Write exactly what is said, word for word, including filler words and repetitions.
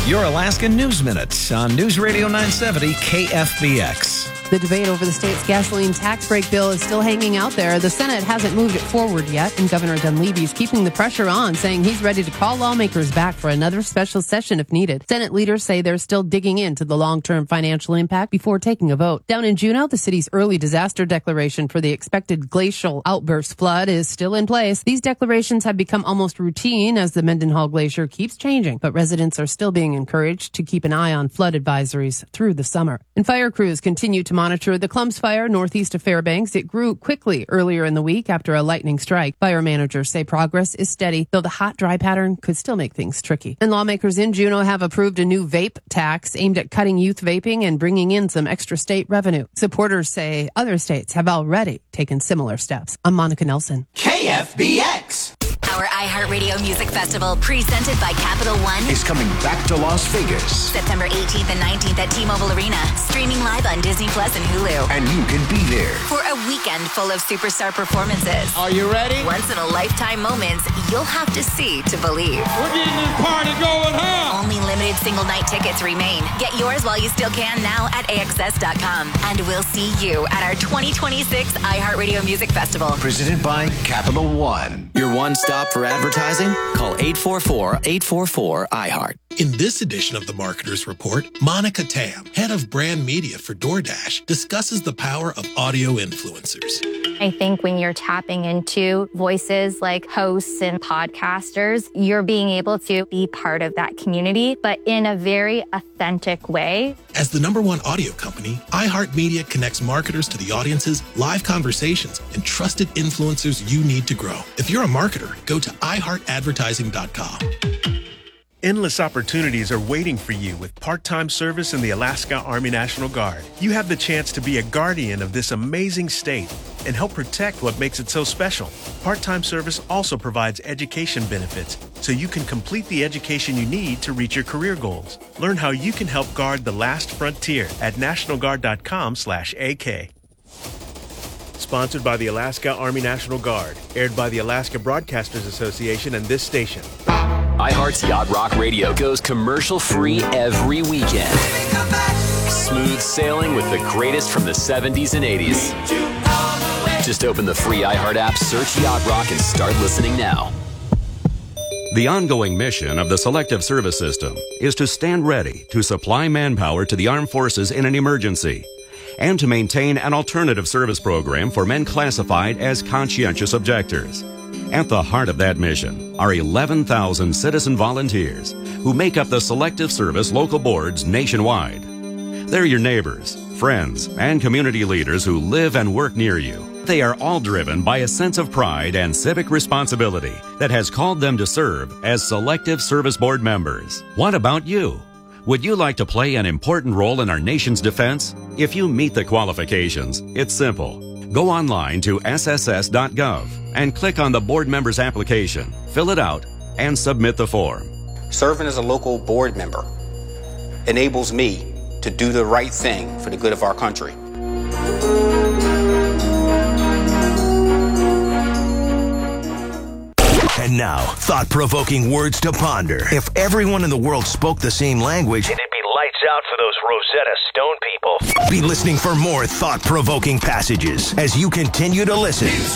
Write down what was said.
Your Alaska News Minute on News Radio nine seventy K F B X. The debate over the state's gasoline tax break bill is still hanging out there. The Senate hasn't moved it forward yet, and Governor Dunleavy's keeping the pressure on, saying he's ready to call lawmakers back for another special session if needed. Senate leaders say they're still digging into the long-term financial impact before taking a vote. Down in Juneau, the city's early disaster declaration for the expected glacial outburst flood is still in place. These declarations have become almost routine as the Mendenhall Glacier keeps changing, but residents are still being encouraged to keep an eye on flood advisories through the summer. And fire crews continue to monitor the Clumps fire northeast of Fairbanks. It grew quickly earlier in the week after a lightning strike. Fire managers say progress is steady, though the hot, dry pattern could still make things tricky. And lawmakers in Juneau have approved a new vape tax aimed at cutting youth vaping and bringing in some extra state revenue. Supporters say other states have already taken similar steps. I'm Monica Nelson. K F B X. Our iHeartRadio Music Festival, presented by Capital One, is coming back to Las Vegas. September eighteenth and nineteenth at T-Mobile Arena, streaming live on Disney Plus and Hulu. And you can be there for a weekend full of superstar performances. Are you ready? Once-in-a-lifetime moments you'll have to see to believe. We're getting this party going, huh? Only limited single-night tickets remain. Get yours while you still can now at A X S dot com. And we'll see you at our twenty twenty-six iHeartRadio Music Festival. Presented by Capital One. Your one-stop for advertising? Call eight four four, eight four four, I heart. In this edition of the Marketer's Report, Monica Tam, head of brand media for DoorDash, discusses the power of audio influencers. I think when you're tapping into voices like hosts and podcasters, you're being able to be part of that community, but in a very authentic way. As the number one audio company, iHeartMedia connects marketers to the audiences, live conversations, and trusted influencers you need to grow. If you're a marketer, go to i heart advertising dot com. Endless opportunities are waiting for you with part-time service in the Alaska Army National Guard. You have the chance to be a guardian of this amazing state and help protect what makes it so special. Part-time service also provides education benefits, so you can complete the education you need to reach your career goals. Learn how you can help guard the last frontier at national guard dot com slash A K. Sponsored by the Alaska Army National Guard. Aired by the Alaska Broadcasters Association and this station. iHeart's Yacht Rock Radio goes commercial-free every weekend. Smooth sailing with the greatest from the seventies and eighties. Just open the free iHeart app, search Yacht Rock, and start listening now. The ongoing mission of the Selective Service System is to stand ready to supply manpower to the armed forces in an emergency and to maintain an alternative service program for men classified as conscientious objectors. At the heart of that mission are eleven thousand citizen volunteers who make up the Selective Service local boards nationwide. They're your neighbors, friends, and community leaders who live and work near you. They are all driven by a sense of pride and civic responsibility that has called them to serve as Selective Service Board members. What about you? Would you like to play an important role in our nation's defense? If you meet the qualifications, it's simple. Go online to S S S dot gov and click on the board member's application, fill it out, and submit the form. Serving as a local board member enables me to do the right thing for the good of our country. And now, thought-provoking words to ponder. If everyone in the world spoke the same language, it'd be lights out for those Rosetta Stone people. Be listening for more thought-provoking passages as you continue to listen